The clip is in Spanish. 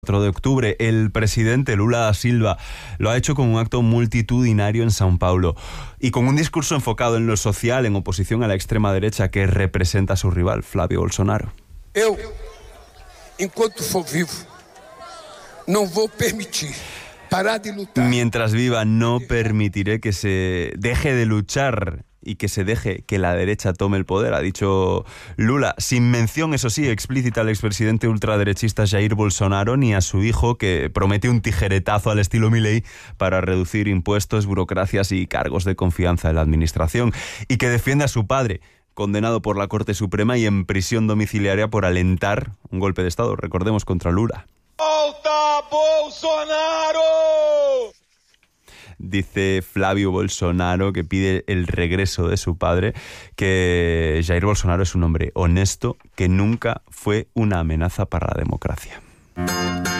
4 de octubre, el presidente Lula da Silva lo ha hecho con un acto multitudinario en São Paulo y con un discurso enfocado en lo social, en oposición a la extrema derecha que representa a su rival, Flávio Bolsonaro. Eu, enquanto for vivo, não vou permitir parar de lutar. Mientras viva, no permitiré que se deje de luchar y que se deje que la derecha tome el poder, ha dicho Lula, sin mención, eso sí, explícita al expresidente ultraderechista Jair Bolsonaro ni a su hijo, que promete un tijeretazo al estilo Milei para reducir impuestos, burocracias y cargos de confianza en la administración, y que defiende a su padre, condenado por la Corte Suprema y en prisión domiciliaria por alentar un golpe de Estado, recordemos, contra Lula. ¡Volta Bolsonaro! Dice Flávio Bolsonaro, que pide el regreso de su padre, que Jair Bolsonaro es un hombre honesto que nunca fue una amenaza para la democracia.